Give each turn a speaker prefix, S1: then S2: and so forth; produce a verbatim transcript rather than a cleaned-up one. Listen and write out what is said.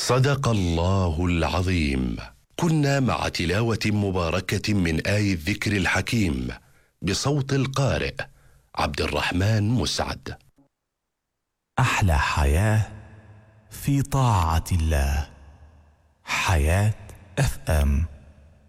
S1: صدق الله العظيم. كنا مع تلاوة مباركة من آي الذكر الحكيم بصوت القارئ عبد الرحمن مسعد.
S2: أحلى حياة في طاعة الله. حياة اف ام.